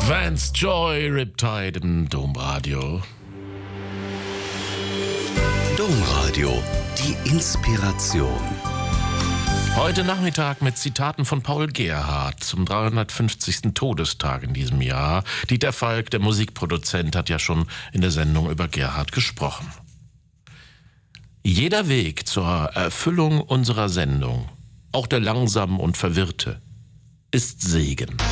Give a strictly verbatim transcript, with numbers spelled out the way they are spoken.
Vance Joy, Riptide im Domradio. Domradio, die Inspiration. Heute Nachmittag mit Zitaten von Paul Gerhardt zum dreihundertfünfzigsten Todestag in diesem Jahr. Dieter Falk, der Musikproduzent, hat ja schon in der Sendung über Gerhardt gesprochen. Jeder Weg zur Erfüllung unserer Sendung, auch der langsame und verwirrte, ist Segen.